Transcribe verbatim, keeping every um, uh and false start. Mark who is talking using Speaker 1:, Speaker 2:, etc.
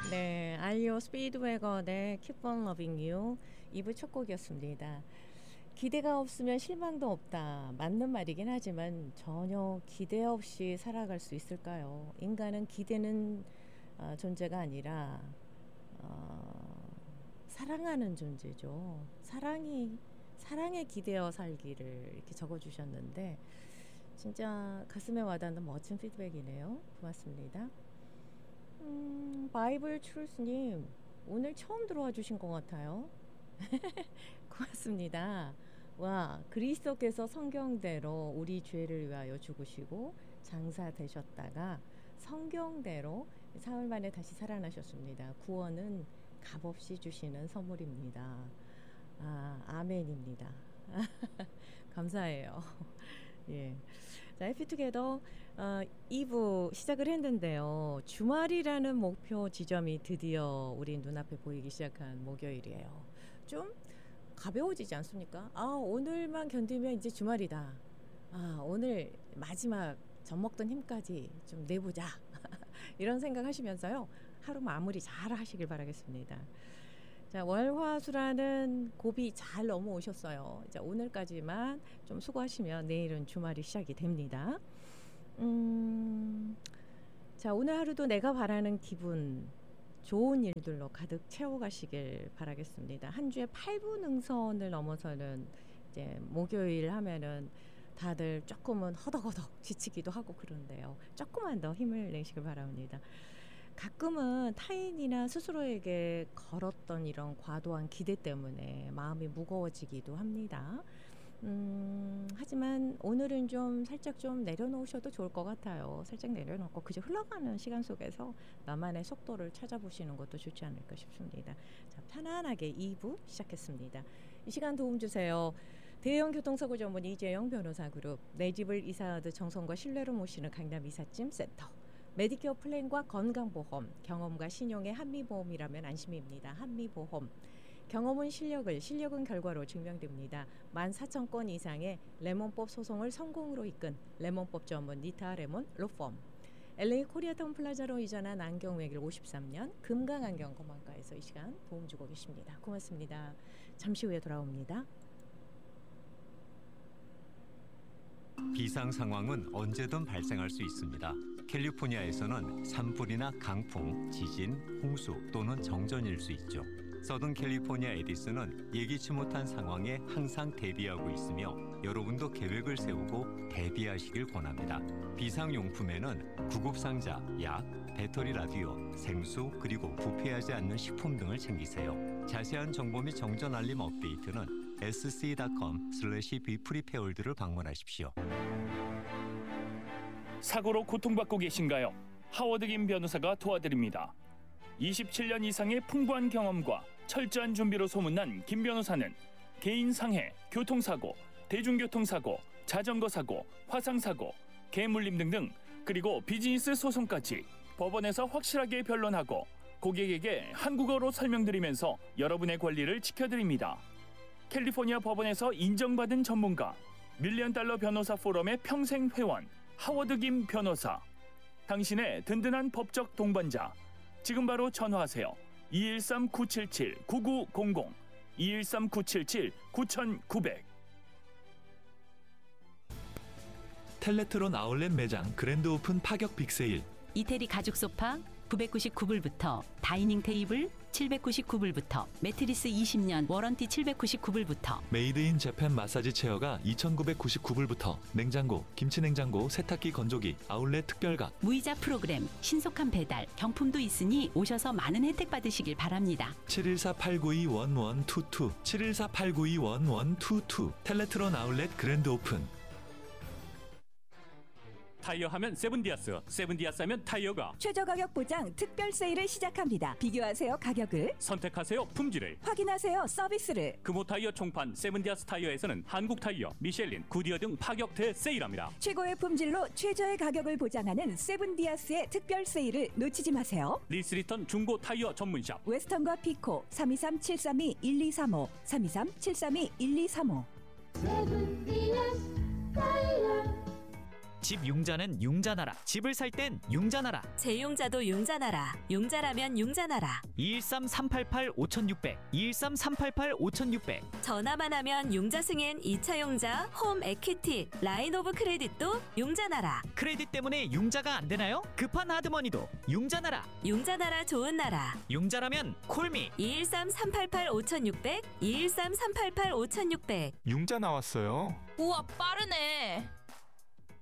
Speaker 1: 네, 알리오 스피드웨건의 Keep on Loving You 이 부 첫 곡이었습니다. 기대가 없으면 실망도 없다. 맞는 말이긴 하지만 전혀 기대 없이 살아갈 수 있을까요? 인간은 기대는 어, 존재가 아니라 어, 사랑하는 존재죠. 사랑이 사랑에 기대어 살기를 이렇게 적어주셨는데 진짜 가슴에 와닿는 멋진 피드백이네요. 고맙습니다. 음, 바이블 트루스님 오늘 처음 들어와 주신 것 같아요. 고맙습니다. 와, 그리스도께서 성경대로 우리 죄를 위하여 죽으시고 장사되셨다가 성경대로 사흘 만에 다시 살아나셨습니다. 구원은 값없이 주시는 선물입니다. 아, 아멘입니다. 감사해요. 예. 자, 해피투게더 어, 이 부 시작을 했는데요. 주말이라는 목표 지점이 드디어 우리 눈앞에 보이기 시작한 목요일이에요. 좀 가벼워지지 않습니까? 아, 오늘만 견디면 이제 주말이다. 아, 오늘 마지막 젖먹던 힘까지 좀 내보자. 이런 생각 하시면서요. 하루 마무리 잘 하시길 바라겠습니다. 자, 월화수라는 고비 잘 넘어오셨어요. 자, 오늘까지만 좀 수고하시면 내일은 주말이 시작이 됩니다. 음, 자, 오늘 하루도 내가 바라는 기분, 좋은 일들로 가득 채워가시길 바라겠습니다. 한 주에 팔 부 능선을 넘어서는 이제 목요일 하면은 다들 조금은 허덕허덕 지치기도 하고 그런데요. 조금만 더 힘을 내시길 바랍니다. 가끔은 타인이나 스스로에게 걸었던 이런 과도한 기대 때문에 마음이 무거워지기도 합니다. 음, 하지만 오늘은 좀 살짝 좀 내려놓으셔도 좋을 것 같아요. 살짝 내려놓고 그저 흘러가는 시간 속에서 나만의 속도를 찾아보시는 것도 좋지 않을까 싶습니다. 자, 편안하게 이 부 시작했습니다. 이 시간 도움 주세요. 대형 교통사고 전문 이재영 변호사 그룹, 내 집을 이사하듯 정성과 신뢰로 모시는 강남 이삿짐 센터, 메디케어 플랜과 건강보험, 경험과 신용의 한미보험이라면 안심입니다. 한미보험. 경험은 실력을, 실력은 결과로 증명됩니다. 만 사천 건 이상의 레몬법 소송을 성공으로 이끈 레몬법 전문 니타 레몬 로펌. 엘에이 코리아타운 플라자로 이전한 안경 외길 오십삼 년 금강안경 검안과에서 이 시간 도움 주고 계십니다. 고맙습니다. 잠시 후에 돌아옵니다.
Speaker 2: 비상 상황은 언제든 발생할 수 있습니다. 캘리포니아에서는 산불이나 강풍, 지진, 홍수 또는 정전일 수 있죠. 서든 캘리포니아 에디슨은 예기치 못한 상황에 항상 대비하고 있으며 여러분도 계획을 세우고 대비하시길 권합니다. 비상용품에는 구급상자, 약, 배터리 라디오, 생수 그리고 부패하지 않는 식품 등을 챙기세요. 자세한 정보 및 정전 알림 업데이트는 에스씨 닷컴 슬래시 비프리페어드를 방문하십시오.
Speaker 3: 사고로 고통받고 계신가요? 하워드 김 변호사가 도와드립니다. 이십칠 년 이상의 풍부한 경험과 철저한 준비로 소문난 김 변호사는 개인 상해, 교통사고, 대중교통사고, 자전거 사고, 화상사고, 개물림 등등 그리고 비즈니스 소송까지 법원에서 확실하게 변론하고 고객에게 한국어로 설명드리면서 여러분의 권리를 지켜드립니다. 캘리포니아 법원에서 인정받은 전문가, 밀리언 달러 변호사 포럼의 평생 회원 하워드 김 변호사. 당신의 든든한 법적 동반자. 지금 바로 전화하세요. 이일삼 구칠칠 구구공공 이일삼 구칠칠 구구공공.
Speaker 4: 텔레트론 아울렛 매장 그랜드 오픈 파격 빅세일.
Speaker 5: 이태리 가죽 소파 구백구십구 불부터, 다이닝 테이블 칠백구십구 불부터, 매트리스 이십 년 워런티 칠백구십구 불부터,
Speaker 4: 메이드 인 재팬 마사지 체어가 이천구백구십구 불부터, 냉장고, 김치냉장고, 세탁기 건조기, 아울렛 특별각,
Speaker 5: 무이자 프로그램, 신속한 배달, 경품도 있으니 오셔서 많은 혜택 받으시길 바랍니다.
Speaker 4: 칠일사 팔구이 일일이이 칠일사 팔구이 일일이이 텔레트론 아울렛 그랜드 오픈.
Speaker 6: 타이어 하면 세븐디아스, 세븐디아스 하면 타이어가
Speaker 7: 최저 가격 보장 특별 세일을 시작합니다. 비교하세요 가격을,
Speaker 6: 선택하세요 품질을,
Speaker 7: 확인하세요 서비스를.
Speaker 6: 금호 타이어 총판 세븐디아스 타이어에서는 한국 타이어, 미셸린, 구디어 등 파격 대세일합니다.
Speaker 7: 최고의 품질로 최저의 가격을 보장하는 세븐디아스의 특별 세일을 놓치지 마세요.
Speaker 6: 리스리턴 중고 타이어 전문샵
Speaker 7: 웨스턴과 피코 삼이삼 칠삼이 일이삼오 삼이삼 칠삼이 일이삼오.
Speaker 8: 세븐디아스 타이어. 집 융자는 융자나라. 집을 살 땐 융자나라.
Speaker 9: 재융자도 융자나라. 융자라면 융자나라.
Speaker 8: 이일삼 삼팔팔 오육공공 이일삼 삼팔팔 오육공공.
Speaker 9: 전화만 하면 융자 승인 이 차 융자, 홈 에퀴티, 라인 오브 크레딧도 융자나라.
Speaker 8: 크레딧 때문에 융자가 안 되나요? 급한 하드머니도 융자나라.
Speaker 9: 융자나라 좋은 나라.
Speaker 8: 융자라면 콜미.
Speaker 9: 이일삼 삼팔팔 오육공공 이일삼 삼팔팔 오육공공.
Speaker 10: 융자 나왔어요.
Speaker 11: 우와, 빠르네.